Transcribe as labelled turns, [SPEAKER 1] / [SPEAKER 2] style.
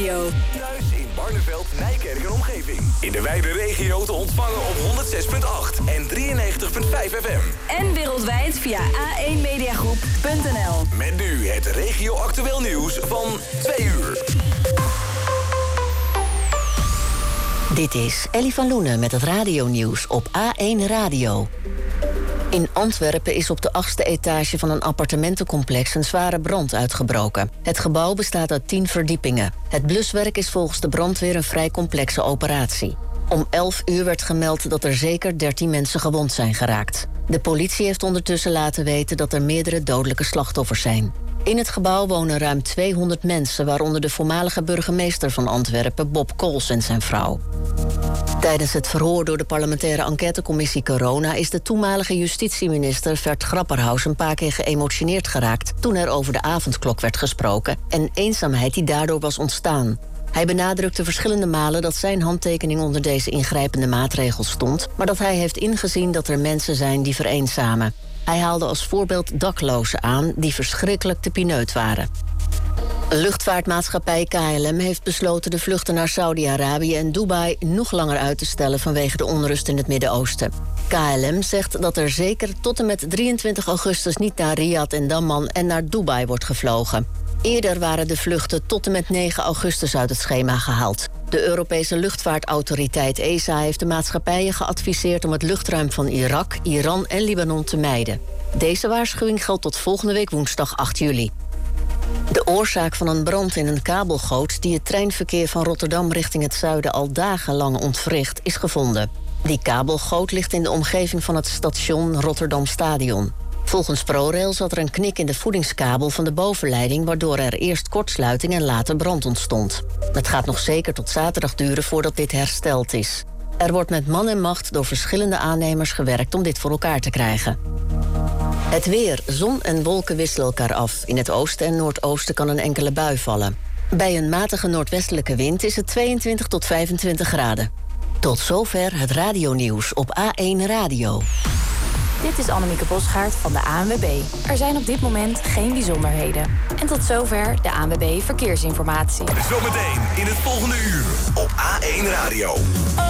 [SPEAKER 1] Radio.
[SPEAKER 2] Thuis in Barneveld, Nijkerk en omgeving. In de wijde regio te ontvangen op 106.8 en 93.5 FM.
[SPEAKER 1] En wereldwijd via a1mediagroep.nl.
[SPEAKER 2] Met nu het regio actueel nieuws van 2 uur.
[SPEAKER 3] Dit is Ellie van Loenen met het radionieuws op A1 Radio. In Antwerpen is op de 8e etage van een appartementencomplex een zware brand uitgebroken. Het gebouw bestaat uit 10 verdiepingen. Het bluswerk is volgens de brandweer een vrij complexe operatie. Om 11 uur werd gemeld dat er zeker 13 mensen gewond zijn geraakt. De politie heeft ondertussen laten weten dat er meerdere dodelijke slachtoffers zijn. In het gebouw wonen ruim 200 mensen, waaronder de voormalige burgemeester van Antwerpen, Bob Kools en zijn vrouw. Tijdens het verhoor door de parlementaire enquêtecommissie Corona is de toenmalige justitieminister Vert Grapperhaus een paar keer geëmotioneerd geraakt toen er over de avondklok werd gesproken en eenzaamheid die daardoor was ontstaan. Hij benadrukte verschillende malen dat zijn handtekening onder deze ingrijpende maatregel stond, maar dat hij heeft ingezien dat er mensen zijn die vereenzamen. Hij haalde als voorbeeld daklozen aan die verschrikkelijk te pineut waren. Luchtvaartmaatschappij KLM heeft besloten de vluchten naar Saudi-Arabië en Dubai nog langer uit te stellen vanwege de onrust in het Midden-Oosten. KLM zegt dat er zeker tot en met 23 augustus niet naar Riyadh en Damman en naar Dubai wordt gevlogen. Eerder waren de vluchten tot en met 9 augustus uit het schema gehaald. De Europese luchtvaartautoriteit ESA heeft de maatschappijen geadviseerd om het luchtruim van Irak, Iran en Libanon te mijden. Deze waarschuwing geldt tot volgende week woensdag 8 juli. De oorzaak van een brand in een kabelgoot die het treinverkeer van Rotterdam richting het zuiden al dagenlang ontwricht, is gevonden. Die kabelgoot ligt in de omgeving van het station Rotterdam Stadion. Volgens ProRail zat er een knik in de voedingskabel van de bovenleiding, waardoor er eerst kortsluiting en later brand ontstond. Het gaat nog zeker tot zaterdag duren voordat dit hersteld is. Er wordt met man en macht door verschillende aannemers gewerkt om dit voor elkaar te krijgen. Het weer. Zon en wolken wisselen elkaar af. In het oosten en noordoosten kan een enkele bui vallen. Bij een matige noordwestelijke wind is het 22 tot 25 graden. Tot zover het radionieuws op A1 Radio.
[SPEAKER 4] Dit is Annemieke Bosgaard van de ANWB. Er zijn op dit moment geen bijzonderheden. En tot zover de ANWB Verkeersinformatie.
[SPEAKER 2] Zometeen in het volgende uur op A1 Radio.